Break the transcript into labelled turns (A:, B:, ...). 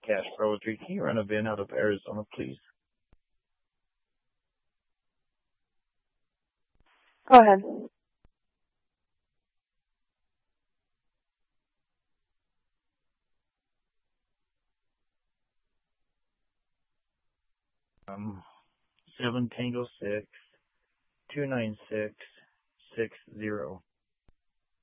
A: Cash Poetry. Can you run a VIN out of Arizona, please?
B: Go ahead.
A: Um, 7 Tango 6 296 60.